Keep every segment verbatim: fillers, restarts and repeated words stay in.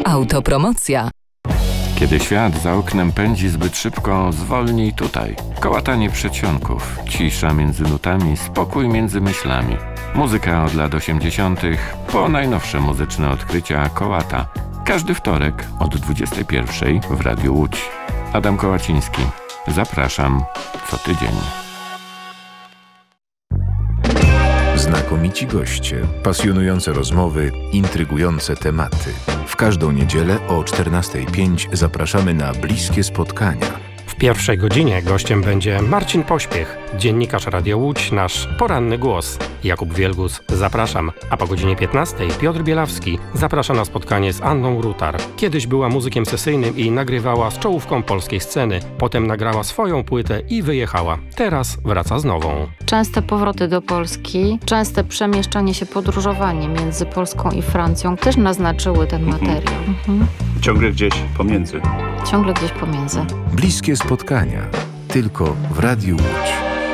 Autopromocja. Kiedy świat za oknem pędzi zbyt szybko, zwolnij tutaj. Kołatanie przedsionków, cisza między nutami, spokój między myślami. Muzyka od lat osiemdziesiątych po najnowsze muzyczne odkrycia Kołata. Każdy wtorek od dwudziestej pierwszej w Radiu Łódź. Adam Kołaciński. Zapraszam co tydzień. Znakomici goście, pasjonujące rozmowy, intrygujące tematy. W każdą niedzielę o czternastej pięć zapraszamy na bliskie spotkania. W pierwszej godzinie gościem będzie Marcin Pośpiech, dziennikarz Radia Łódź, nasz poranny głos. Jakub Wielgus, zapraszam. A po godzinie piętnastej Piotr Bielawski zaprasza na spotkanie z Anną Rutar. Kiedyś była muzykiem sesyjnym i nagrywała z czołówką polskiej sceny. Potem nagrała swoją płytę i wyjechała. Teraz wraca z nową. Częste powroty do Polski, częste przemieszczanie się, podróżowanie między Polską i Francją też naznaczyły ten materiał. Mhm. Ciągle gdzieś pomiędzy. Ciągle gdzieś pomiędzy. Bliskie spotkania. Tylko w Radiu Łódź.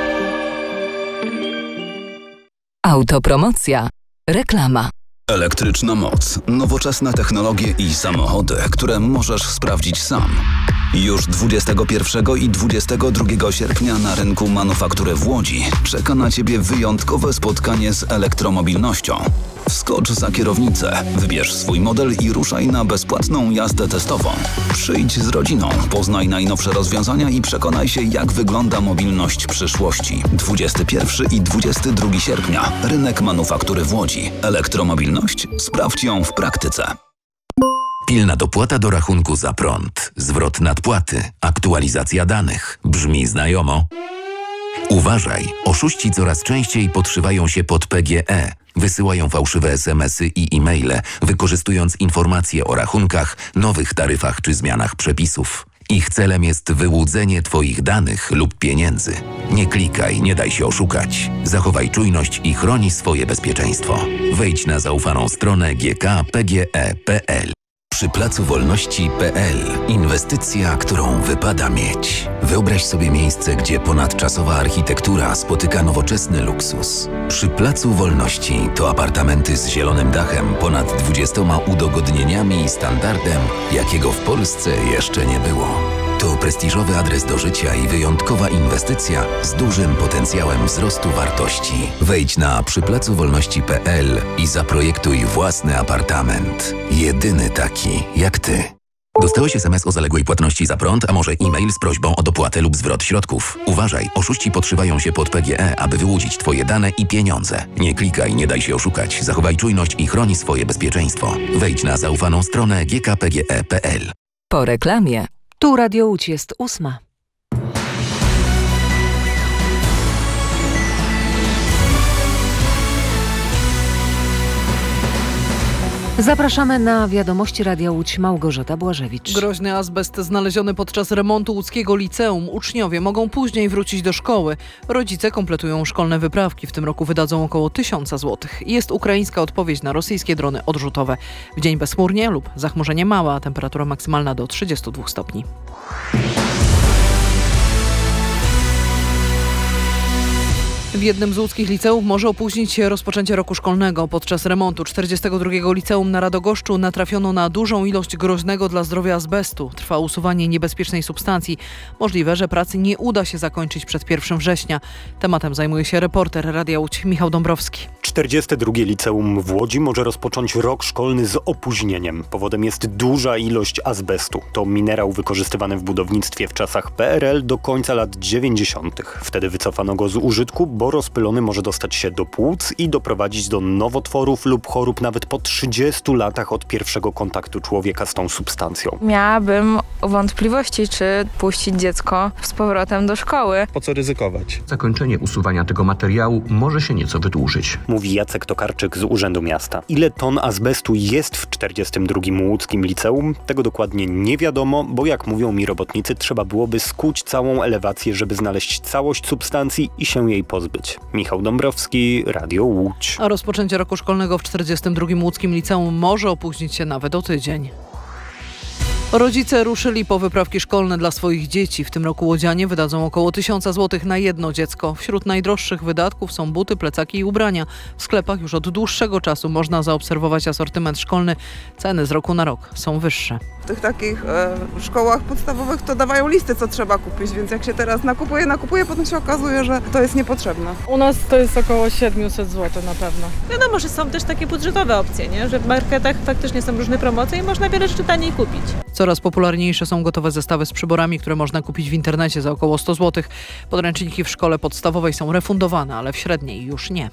Autopromocja. Reklama. Elektryczna moc, nowoczesne technologie i samochody, które możesz sprawdzić sam. Już dwudziestego pierwszego i dwudziestego drugiego sierpnia na rynku manufaktury w Łodzi czeka na Ciebie wyjątkowe spotkanie z elektromobilnością. Wskocz za kierownicę, wybierz swój model i ruszaj na bezpłatną jazdę testową. Przyjdź z rodziną, poznaj najnowsze rozwiązania i przekonaj się, jak wygląda mobilność przyszłości. dwudziestego pierwszego i dwudziestego drugiego sierpnia. Rynek manufaktury w Łodzi. Elektromobilność? Sprawdź ją w praktyce. Pilna dopłata do rachunku za prąd, zwrot nadpłaty, aktualizacja danych. Brzmi znajomo? Uważaj, oszuści coraz częściej podszywają się pod P G E. Wysyłają fałszywe es em esy i e-maile, wykorzystując informacje o rachunkach, nowych taryfach czy zmianach przepisów. Ich celem jest wyłudzenie Twoich danych lub pieniędzy. Nie klikaj, nie daj się oszukać. Zachowaj czujność i chroni swoje bezpieczeństwo. Wejdź na zaufaną stronę g k p g e kropka p l. Przy Placu Wolności kropka p l inwestycja, którą wypada mieć. Wyobraź sobie miejsce, gdzie ponadczasowa architektura spotyka nowoczesny luksus. Przy Placu Wolności to apartamenty z zielonym dachem, ponad dwudziestoma udogodnieniami i standardem, jakiego w Polsce jeszcze nie było. To prestiżowy adres do życia i wyjątkowa inwestycja z dużym potencjałem wzrostu wartości. Wejdź na przy placu wolności kropka p l i zaprojektuj własny apartament. Jedyny taki jak Ty. Dostałeś es em es o zaległej płatności za prąd, a może e-mail z prośbą o dopłatę lub zwrot środków. Uważaj, oszuści podszywają się pod P G E, aby wyłudzić Twoje dane i pieniądze. Nie klikaj, nie daj się oszukać. Zachowaj czujność i chroni swoje bezpieczeństwo. Wejdź na zaufaną stronę g k p g e kropka p l. Po reklamie. Tu Radio Łódź jest ósma. Zapraszamy na wiadomości Radia Łódź. Małgorzata Błażewicz. Groźny azbest znaleziony podczas remontu łódzkiego liceum. Uczniowie mogą później wrócić do szkoły. Rodzice kompletują szkolne wyprawki. W tym roku wydadzą około tysiąca złotych. Jest ukraińska odpowiedź na rosyjskie drony odrzutowe. W dzień bezchmurnie lub zachmurzenie małe, a temperatura maksymalna do trzydziestu dwóch stopni. W jednym z łódzkich liceów może opóźnić się rozpoczęcie roku szkolnego. Podczas remontu czterdziestego drugiego liceum na Radogoszczu natrafiono na dużą ilość groźnego dla zdrowia azbestu. Trwa usuwanie niebezpiecznej substancji. Możliwe, że pracy nie uda się zakończyć przed pierwszego września. Tematem zajmuje się reporter Radia Łódź Michał Dąbrowski. czterdzieste drugie liceum w Łodzi może rozpocząć rok szkolny z opóźnieniem. Powodem jest duża ilość azbestu. To minerał wykorzystywany w budownictwie w czasach P R L do końca lat dziewięćdziesiątych. Wtedy wycofano go z użytku, bo rozpylony może dostać się do płuc i doprowadzić do nowotworów lub chorób nawet po trzydziestu latach od pierwszego kontaktu człowieka z tą substancją. Miałabym wątpliwości, czy puścić dziecko z powrotem do szkoły. Po co ryzykować? Zakończenie usuwania tego materiału może się nieco wydłużyć. Mówi Jacek Tokarczyk z Urzędu Miasta. Ile ton azbestu jest w czterdziestym drugim łódzkim liceum? Tego dokładnie nie wiadomo, bo jak mówią mi robotnicy, trzeba byłoby skuć całą elewację, żeby znaleźć całość substancji i się jej pozbyć. Michał Dąbrowski, Radio Łódź. A rozpoczęcie roku szkolnego w czterdziestym drugim łódzkim liceum może opóźnić się nawet o tydzień. Rodzice ruszyli po wyprawki szkolne dla swoich dzieci. W tym roku łodzianie wydadzą około tysiąca złotych na jedno dziecko. Wśród najdroższych wydatków są buty, plecaki i ubrania. W sklepach już od dłuższego czasu można zaobserwować asortyment szkolny. Ceny z roku na rok są wyższe. W tych takich e, szkołach podstawowych to dawają listy, co trzeba kupić, więc jak się teraz nakupuje, nakupuje, potem się okazuje, że to jest niepotrzebne. U nas to jest około siedemset złotych na pewno. Wiadomo, że są też takie budżetowe opcje, nie? Że w marketach faktycznie są różne promocje i można wiele rzeczy taniej kupić. Coraz popularniejsze są gotowe zestawy z przyborami, które można kupić w internecie za około sto złotych. Podręczniki w szkole podstawowej są refundowane, ale w średniej już nie.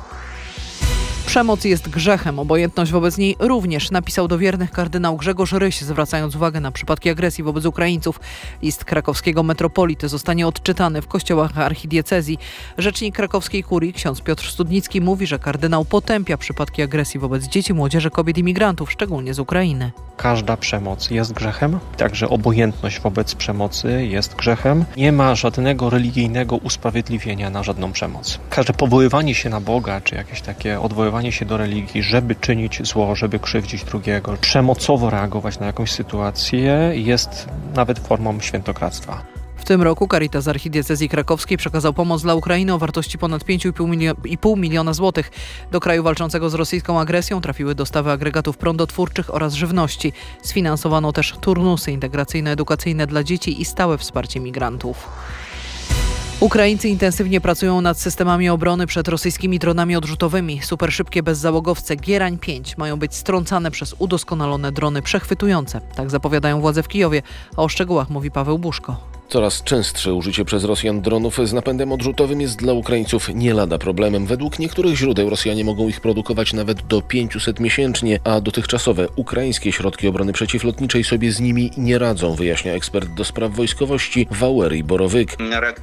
Przemoc jest grzechem, obojętność wobec niej również, napisał do wiernych kardynał Grzegorz Ryś, zwracając uwagę na przypadki agresji wobec Ukraińców. List krakowskiego metropolity zostanie odczytany w kościołach archidiecezji. Rzecznik krakowskiej kurii, ksiądz Piotr Studnicki, mówi, że kardynał potępia przypadki agresji wobec dzieci, młodzieży, kobiet i migrantów, szczególnie z Ukrainy. Każda przemoc jest grzechem, także obojętność wobec przemocy jest grzechem. Nie ma żadnego religijnego usprawiedliwienia na żadną przemoc. Każde powoływanie się na Boga, czy jakieś takie odwoływanie się do religii, żeby czynić zło, żeby krzywdzić drugiego, przemocowo reagować na jakąś sytuację, jest nawet formą świętokradztwa. W tym roku Caritas Archidiecezji Krakowskiej przekazał pomoc dla Ukrainy o wartości ponad pięć i pół miliona złotych. Do kraju walczącego z rosyjską agresją trafiły dostawy agregatów prądotwórczych oraz żywności. Sfinansowano też turnusy integracyjno-edukacyjne dla dzieci i stałe wsparcie migrantów. Ukraińcy intensywnie pracują nad systemami obrony przed rosyjskimi dronami odrzutowymi. Superszybkie bezzałogowce Gierań pięć mają być strącane przez udoskonalone drony przechwytujące. Tak zapowiadają władze w Kijowie, a o szczegółach mówi Paweł Buszko. Coraz częstsze użycie przez Rosjan dronów z napędem odrzutowym jest dla Ukraińców nie lada problemem. Według niektórych źródeł Rosjanie mogą ich produkować nawet do pięciuset miesięcznie, a dotychczasowe ukraińskie środki obrony przeciwlotniczej sobie z nimi nie radzą, wyjaśnia ekspert do spraw wojskowości Wałery Borowyk.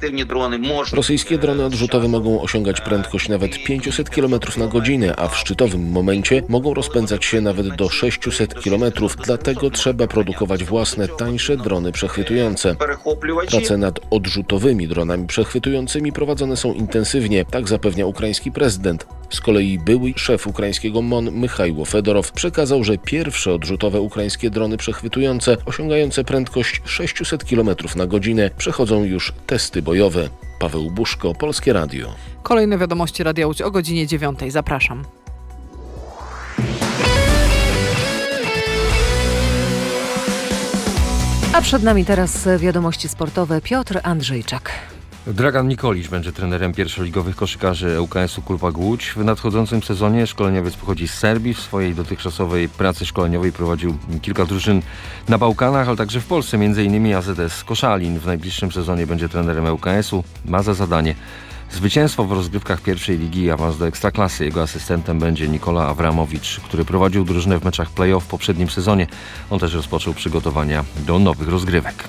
Rosyjskie drony odrzutowe mogą osiągać prędkość nawet pięćset kilometrów na godzinę, a w szczytowym momencie mogą rozpędzać się nawet do sześciuset kilometrów. Dlatego trzeba produkować własne, tańsze drony przechwytujące. Prace nad odrzutowymi dronami przechwytującymi prowadzone są intensywnie, tak zapewnia ukraiński prezydent. Z kolei były szef ukraińskiego M O N Michajło Fedorow przekazał, że pierwsze odrzutowe ukraińskie drony przechwytujące, osiągające prędkość sześciuset kilometrów na godzinę, przechodzą już testy bojowe. Paweł Buszko, Polskie Radio. Kolejne wiadomości Radia Łódź o godzinie dziewiątej. Zapraszam. A przed nami teraz wiadomości sportowe. Piotr Andrzejczak. Dragan Nikolić będzie trenerem pierwszoligowych koszykarzy ŁKS-u Kulpa Łódź. W nadchodzącym sezonie szkoleniowiec pochodzi z Serbii. W swojej dotychczasowej pracy szkoleniowej prowadził kilka drużyn na Bałkanach, ale także w Polsce, m.in. A Z S Koszalin. W najbliższym sezonie będzie trenerem ŁKS-u. Ma za zadanie zwycięstwo w rozgrywkach pierwszej ligi i awans do Ekstraklasy. Jego asystentem będzie Nikola Awramowicz, który prowadził drużynę w meczach play-off w poprzednim sezonie. On też rozpoczął przygotowania do nowych rozgrywek.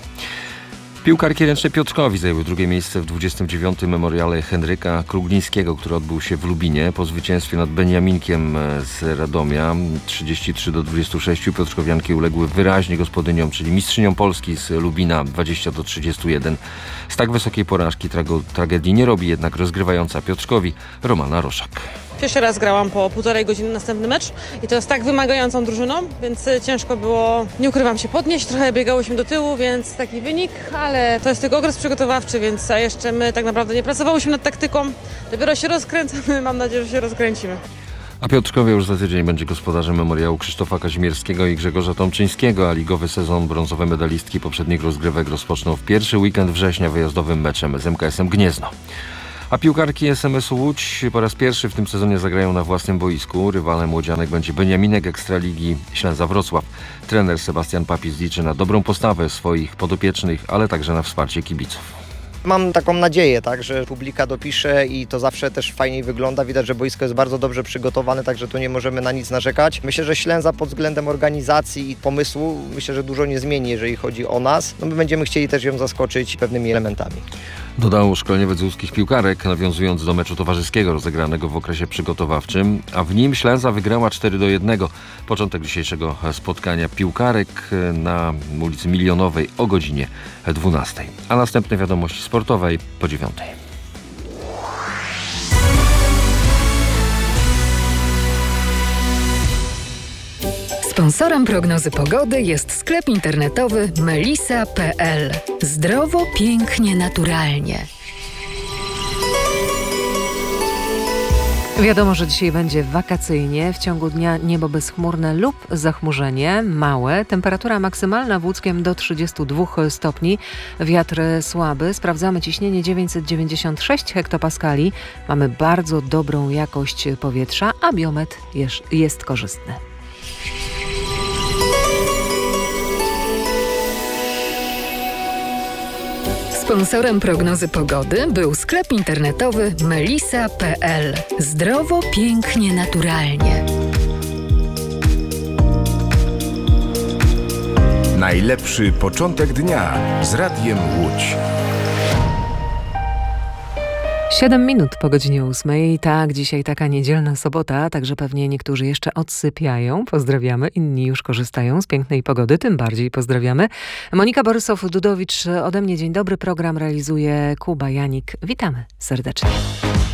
Piłkarki ręczne Piotrkowi zajęły drugie miejsce w dwudziestym dziewiątym memoriale Henryka Kruglińskiego, który odbył się w Lubinie. Po zwycięstwie nad Beniaminkiem z Radomia trzydzieści trzy do dwudziestu sześciu Piotrkowianki uległy wyraźnie gospodyniom, czyli mistrzyniom Polski z Lubina dwadzieścia do trzydziestu jeden. Z tak wysokiej porażki trago- tragedii nie robi jednak rozgrywająca Piotrkowi Romana Roszak. Pierwszy raz grałam po półtorej godziny następny mecz i to jest tak wymagającą drużyną, więc ciężko było, nie ukrywam się, podnieść, trochę biegałyśmy do tyłu, więc taki wynik, ale to jest tylko okres przygotowawczy, więc a jeszcze my tak naprawdę nie pracowałyśmy nad taktyką, dopiero się rozkręcamy, mam nadzieję, że się rozkręcimy. A Piotrkowie już za tydzień będzie gospodarzem memoriału Krzysztofa Kazimierskiego i Grzegorza Tomczyńskiego, a ligowy sezon brązowe medalistki poprzednich rozgrywek rozpoczną w pierwszy weekend września wyjazdowym meczem z M K S-em Gniezno. A piłkarki S M S-u Łódź po raz pierwszy w tym sezonie zagrają na własnym boisku. Rywalem łodzianek będzie Beniaminek Ekstraligi Ślęza Wrocław. Trener Sebastian Papis liczy na dobrą postawę swoich podopiecznych, ale także na wsparcie kibiców. Mam taką nadzieję, tak, że publika dopisze i to zawsze też fajniej wygląda. Widać, że boisko jest bardzo dobrze przygotowane, także tu nie możemy na nic narzekać. Myślę, że Ślęza pod względem organizacji i pomysłu, myślę, że dużo nie zmieni, jeżeli chodzi o nas. No my będziemy chcieli też ją zaskoczyć pewnymi elementami. Dodał szkoleniowiec łódzkich piłkarek, nawiązując do meczu towarzyskiego rozegranego w okresie przygotowawczym, a w nim Ślęza wygrała cztery do jednego. Początek dzisiejszego spotkania piłkarek na ulicy Milionowej o godzinie dwunastej. A następne wiadomości sportowej po dziewiątej. Sponsorem prognozy pogody jest sklep internetowy melisa kropka p l. Zdrowo, pięknie, naturalnie. Wiadomo, że dzisiaj będzie wakacyjnie. W ciągu dnia niebo bezchmurne lub zachmurzenie małe. Temperatura maksymalna w Łódzkiem do trzydziestu dwóch stopni. Wiatr słaby. Sprawdzamy ciśnienie dziewięćset dziewięćdziesiąt sześć hektopaskali. Mamy bardzo dobrą jakość powietrza, a biometr jest, jest korzystny. Sponsorem prognozy pogody był sklep internetowy melisa kropka p l. Zdrowo, pięknie, naturalnie. Najlepszy początek dnia z Radiem Łódź. Siedem minut po godzinie ósmej. Tak, dzisiaj taka niedzielna sobota, także pewnie niektórzy jeszcze odsypiają. Pozdrawiamy, inni już korzystają z pięknej pogody, tym bardziej pozdrawiamy. Monika Borysow-Dudowicz ode mnie. Dzień dobry. Program realizuje Kuba Janik. Witamy serdecznie.